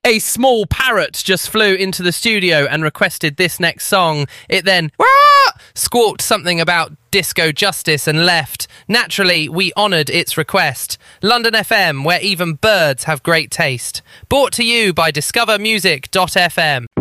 A small parrot just flew into the studio and requested this next song. It then squawked something about disco justice and left. Naturally, we honoured its request. London FM, where even birds have great taste. Brought to you by discovermusic.fm.